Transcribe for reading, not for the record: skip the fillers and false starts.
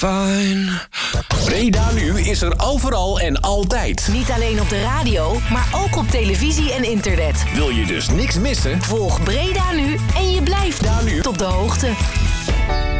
Fine. Breda Nu is er overal en altijd. Niet alleen op de radio, maar ook op televisie en internet. Wil je dus niks missen? Volg Breda Nu en je blijft Breda Nu op de hoogte.